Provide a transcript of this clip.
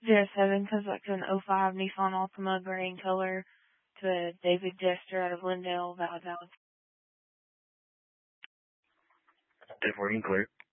07 Cosmic to an '05 Nissan Altima gray in color to a David Jester out of Lindale, Valid. 10-4, clear.